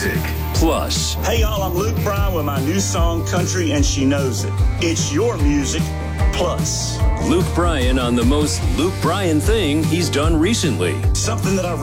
Music Plus. Hey y'all, I'm Luke Bryan with my new song, Country and She Knows It. It's your music plus. Luke Bryan on the most Luke Bryan thing he's done recently. Something that I've